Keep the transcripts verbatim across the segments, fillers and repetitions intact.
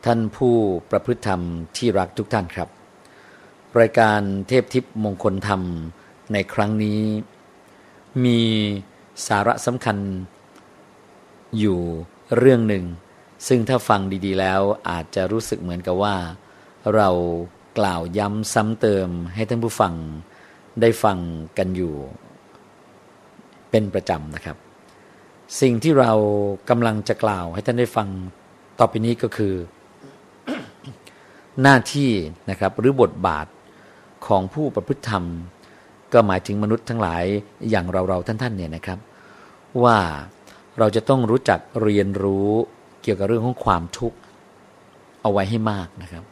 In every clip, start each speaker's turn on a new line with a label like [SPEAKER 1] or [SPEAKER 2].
[SPEAKER 1] ท่านผู้ประพฤติธรรมที่รักทุกท่านครับรายการเทพทิพย์มงคลธรรมในครั้งนี้มีสาระสำคัญอยู่เรื่องหนึ่งซึ่งถ้าฟังดีๆแล้วอาจจะรู้สึกเหมือนกับว่าเรากล่าวย้ำซ้ำเติมให้ท่านผู้ฟังได้ฟังกันอยู่เป็นประจำนะครับสิ่งที่เรากำลังจะกล่าวให้ท่านได้ฟังต่อไปนี้ก็คือ หน้าที่นะครับหรือบทบาทของผู้ประพฤติธรรมก็หมายถึงมนุษย์ทั้งหลายอย่างเราๆท่านๆเนี่ยนะครับว่าเราจะต้องรู้จักเรียนรู้เกี่ยวกับเรื่องของความทุกข์เอาไว้ให้มากนะครับ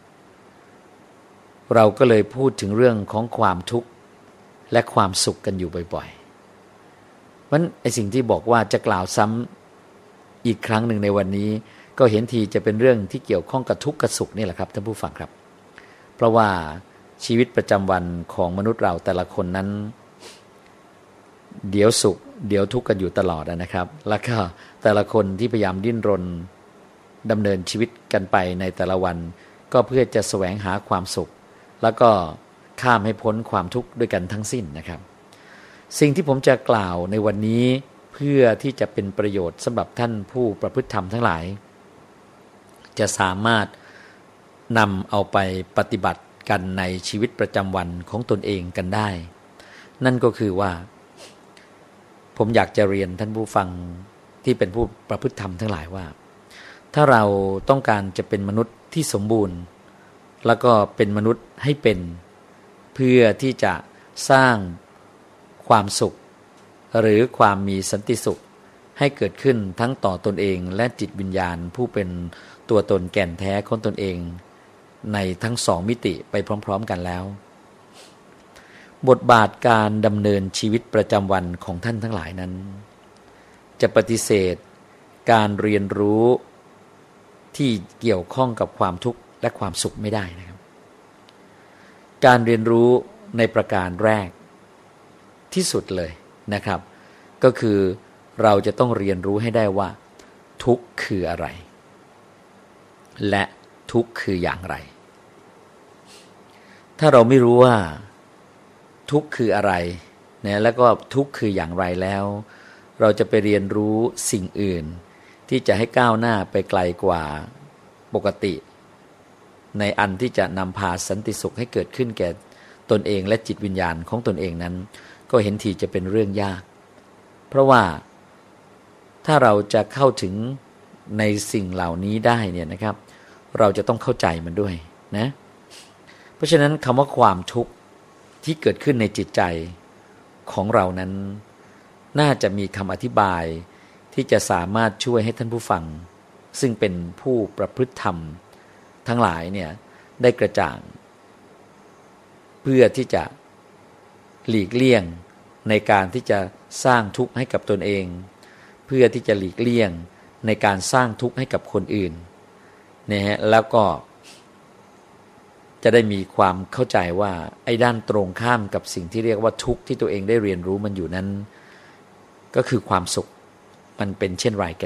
[SPEAKER 1] เราก็เลยพูดถึงเรื่องของความทุกข์และความสุขกันอยู่บ่อยๆเพราะฉะนั้นไอ้สิ่งที่บอกว่าจะกล่าวซ้ำอีกครั้งหนึ่งในวันนี้ก็เห็นทีจะเป็นเรื่องที่เกี่ยวข้องกับทุกข์กับสุขนี่แหละครับท่านผู้ฟังครับเพราะว่าชีวิตประจำวันของมนุษย์เราแต่ละคนนั้นเดี๋ยวสุขเดี๋ยวทุกข์กันอยู่ตลอดนะครับแล้วก็แต่ละคนที่พยายามดิ้นรนดำเนินชีวิตกันไปในแต่ละวันก็เพื่อจะแสวงหาความสุขแล้วก็ข้ามให้พ้นความทุกข์ด้วยกันทั้งสิ้นนะครับสิ่งที่ผมจะกล่าวในวันนี้เพื่อที่จะเป็นประโยชน์สำหรับท่านผู้ประพฤติธรรมทั้งหลายจะสามารถนำเอาไปปฏิบัติกันในชีวิตประจำวันของตนเองกันได้นั่นก็คือว่าผมอยากจะเรียนท่านผู้ฟังที่เป็นผู้ประพฤติธรรมทั้งหลายว่าถ้าเราต้องการจะเป็นมนุษย์ที่สมบูรณ์แล้วก็เป็นมนุษย์ให้เป็นเพื่อที่จะสร้างความสุขหรือความมีสันติสุขให้เกิดขึ้นทั้งต่อตนเองและจิตวิญญาณผู้เป็นตัวตนแก่นแท้ของตนเองในทั้งสองมิติไปพร้อมๆกันแล้วบทบาทการดำเนินชีวิตประจำวันของท่านทั้งหลายนั้นจะปฏิเสธการเรียนรู้ที่เกี่ยวข้องกับความทุกข์และความสุขไม่ได้นะครับการเรียนรู้ในประการแรกที่สุดเลยนะครับก็คือเราจะต้องเรียนรู้ให้ได้ว่าทุกข์คืออะไรและทุกข์คืออย่างไรถ้าเราไม่รู้ว่าทุกข์คืออะไรนะแล้วก็ทุกข์คืออย่างไรแล้วเราจะไปเรียนรู้สิ่งอื่นที่จะให้ก้าวหน้าไปไกลกว่าปกติในอันที่จะนำพาสันติสุขให้เกิดขึ้นแก่ตนเองและจิตวิญญาณของตนเองนั้นก็เห็นทีจะเป็นเรื่องยากเพราะว่าถ้าเราจะเข้าถึงในสิ่งเหล่านี้ได้เนี่ยนะครับเราจะต้องเข้าใจมันด้วยนะเพราะฉะนั้นคำว่าความทุกข์ที่เกิดขึ้นในจิตใจของเรานั้นน่าจะมีคำอธิบายที่จะสามารถช่วยให้ท่านผู้ฟังซึ่งเป็นผู้ประพฤติธรรมทั้งหลายเนี่ยได้กระจ่างเพื่อที่จะหลีกเลี่ยงในการที่จะสร้างทุกข์ให้กับตนเองเพื่อที่จะหลีกเลี่ยงในการสร้างทุกข์ให้กับคนอื่นนะฮะแล้วก็จะได้มีความเข้าใจว่าไอ้ด้านตรงข้ามกับสิ่งที่เรียกว่าทุกข์ที่ตัวเองได้เรียนรู้มันอยู่นั้นก็คือความสุขมันเป็นเช่นไร